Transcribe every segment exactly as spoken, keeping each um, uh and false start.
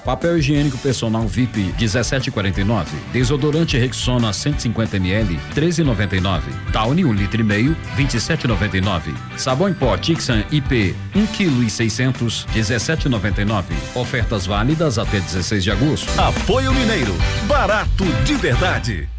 Papel higiênico personal V I P dezessete e quarenta e nove. Desodorante Rexona cento e cinquenta mililitros treze e noventa e nove. Downy um litro e meio vinte e sete e noventa e nove. Sabão em pó Tixan I P um quilo e seiscentos dezessete e noventa e nove. Ofertas válidas até dezesseis de agosto. Apoio Mineiro, barato de verdade.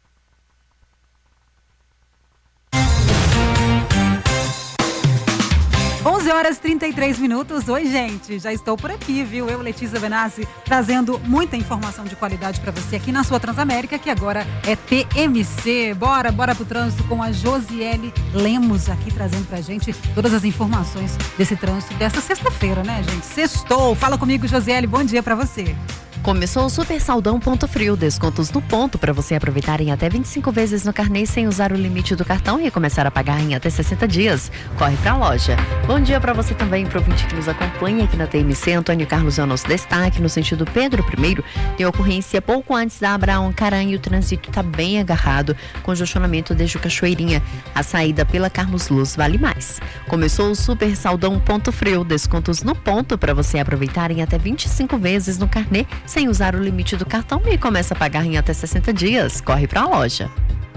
onze horas e trinta e três minutos. Oi, gente, já estou por aqui, viu? Eu, Letícia Benassi, trazendo muita informação de qualidade para você aqui na sua Transamérica, que agora é T M C. Bora, bora pro trânsito com a Josiele Lemos aqui, trazendo pra gente todas as informações desse trânsito dessa sexta-feira, né, gente? Sextou. Fala comigo, Josiele, bom dia para você. Começou o Super Saldão Ponto Frio, descontos no ponto para você aproveitar em até vinte e cinco vezes no carnê sem usar o limite do cartão e começar a pagar em até sessenta dias. Corre pra loja. Bom dia para você também, pro ouvinte que nos acompanha aqui na T M C. Antônio Carlos é o nosso destaque no sentido Pedro I. Tem ocorrência pouco antes da Abraão Caranha, o trânsito está bem agarrado, congestionamento desde o Cachoeirinha. A saída pela Carlos Luz vale mais. Começou o Super Saldão Ponto Frio, descontos no ponto para você aproveitar em até vinte e cinco vezes no carnê sem usar o limite do cartão e começa a pagar em até sessenta dias. Corre para a loja.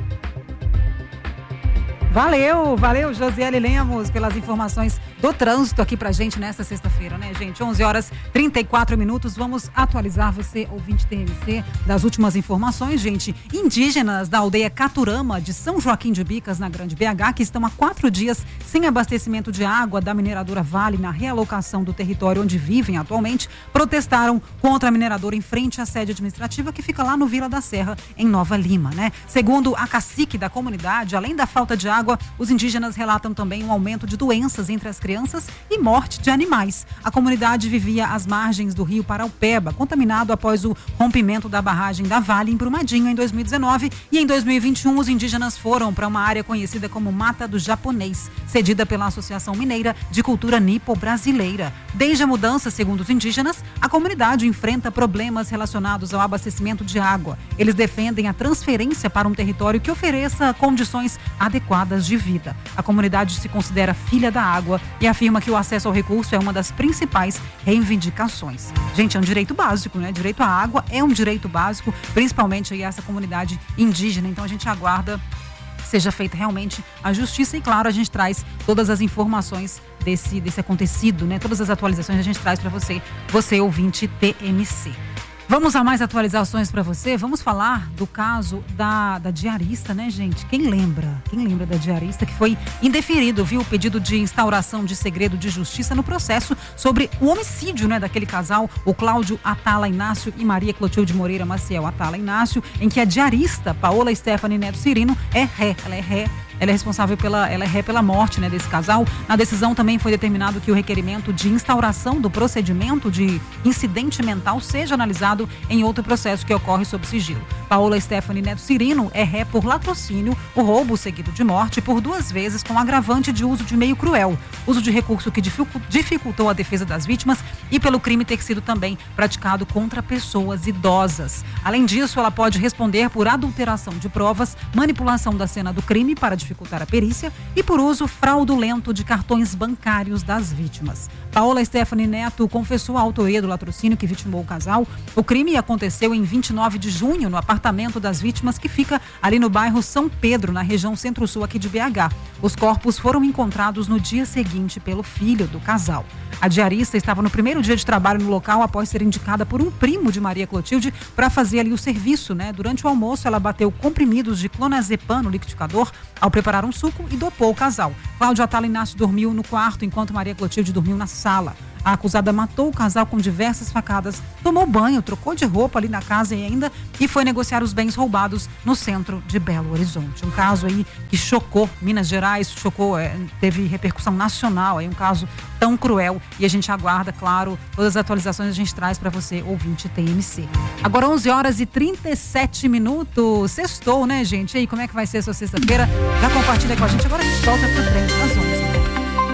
Valeu, valeu, Josiele Lemos, pelas informações do trânsito aqui pra gente nessa sexta-feira, né, gente? onze horas e trinta e quatro minutos. Vamos atualizar você, ouvinte T M C, das últimas informações, gente. Indígenas da aldeia Caturama, de São Joaquim de Bicas, na Grande B H, que estão há quatro dias sem abastecimento de água da mineradora Vale na realocação do território onde vivem atualmente, protestaram contra a mineradora em frente à sede administrativa que fica lá no Vila da Serra, em Nova Lima, né? Segundo a cacique da comunidade, além da falta de água, os indígenas relatam também um aumento de doenças entre as crianças e morte de animais. A comunidade vivia às margens do rio Paraupeba, contaminado após o rompimento da barragem da Vale em Brumadinho em dois mil e dezenove, e em dois mil e vinte e um os indígenas foram para uma área conhecida como Mata do Japonês, cedida pela Associação Mineira de Cultura Nipo-Brasileira. Desde a mudança, segundo os indígenas, a comunidade enfrenta problemas relacionados ao abastecimento de água. Eles defendem a transferência para um território que ofereça condições adequadas de vida. A comunidade se considera filha da água e afirma que o acesso ao recurso é uma das principais reivindicações. Gente, é um direito básico, né? Direito à água é um direito básico, principalmente aí essa comunidade indígena. Então a gente aguarda que seja feita realmente a justiça e, claro, a gente traz todas as informações desse, desse acontecido, né? Todas as atualizações a gente traz para você, você ouvinte T M C. Vamos a mais atualizações para você? Vamos falar do caso da, da diarista, né, gente? Quem lembra? Quem lembra da diarista que foi indeferido, viu? O pedido de instauração de segredo de justiça no processo sobre o homicídio, né, daquele casal, o Cláudio Atala Inácio e Maria Clotilde Moreira Maciel Atala Inácio, em que a diarista Paola Stephanie Neto Cirino é ré. Ela é ré. Ela é responsável pela, ela é ré pela morte, né, desse casal. Na decisão também foi determinado que o requerimento de instauração do procedimento de incidente mental seja analisado em outro processo que ocorre sob sigilo. Paola Stephanie Neto Cirino é ré por latrocínio, o roubo seguido de morte por duas vezes com agravante de uso de meio cruel, uso de recurso que dificultou a defesa das vítimas e pelo crime ter sido também praticado contra pessoas idosas. Além disso, ela pode responder por adulteração de provas, manipulação da cena do crime para dificultar a perícia e por uso fraudulento de cartões bancários das vítimas. Paola Stephanie Neto confessou a autoria do latrocínio que vitimou o casal. O crime aconteceu em vinte e nove de junho no apartamento das vítimas, que fica ali no bairro São Pedro, na região centro-sul aqui de B H. Os corpos foram encontrados no dia seguinte pelo filho do casal. A diarista estava no primeiro dia de trabalho no local após ser indicada por um primo de Maria Clotilde para fazer ali o serviço, né? Durante o almoço, ela bateu comprimidos de clonazepam no liquidificador ao preparar um suco e dopou o casal. Cláudio Atala Inácio dormiu no quarto enquanto Maria Clotilde dormiu na sala. A acusada matou o casal com diversas facadas, tomou banho, trocou de roupa ali na casa e ainda e foi negociar os bens roubados no centro de Belo Horizonte. Um caso aí que chocou Minas Gerais, chocou, é, teve repercussão nacional, aí um caso tão cruel, e a gente aguarda, claro, todas as atualizações a gente traz para você, ouvinte T M C. Agora onze horas e trinta e sete minutos, sextou, né, gente? E aí, como é que vai ser a sua sexta-feira? Já compartilha com a gente, agora a gente volta pro trem das onze.